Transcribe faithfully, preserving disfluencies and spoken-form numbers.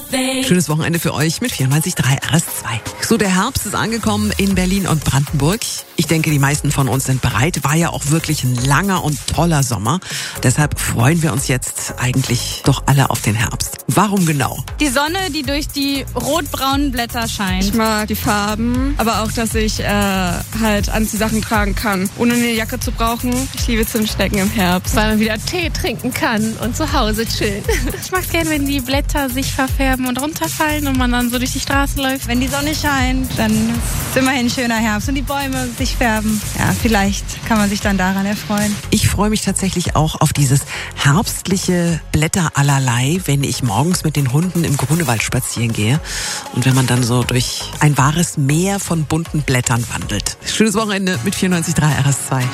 Schönes Wochenende für euch mit vierundneunzig Komma drei R S zwei. So, der Herbst ist angekommen in Berlin und Brandenburg. Ich denke, die meisten von uns sind bereit. War ja auch wirklich ein langer und toller Sommer. Deshalb freuen wir uns jetzt eigentlich doch alle auf den Herbst. Warum genau? Die Sonne, die durch die rot-braunen Blätter scheint. Ich mag die Farben, aber auch, dass ich äh, halt Anziehsachen tragen kann, ohne eine Jacke zu brauchen. Ich liebe Zimtschnecken im Herbst. Weil man wieder Tee trinken kann und zu Hause chillen. Ich mag es gerne, wenn die Blätter sich verfärben und runterfallen und man dann so durch die Straßen läuft. Wenn die Sonne scheint, dann ist es immerhin ein schöner Herbst und die Bäume sich färben. Ja, vielleicht kann man sich dann daran erfreuen. Ich freue mich tatsächlich auch auf dieses herbstliche Blätterallerlei, wenn ich morgens mit den Hunden im Grunewald spazieren gehe und wenn man dann so durch ein wahres Meer von bunten Blättern wandelt. Schönes Wochenende mit vierundneunzig Komma drei R S zwei.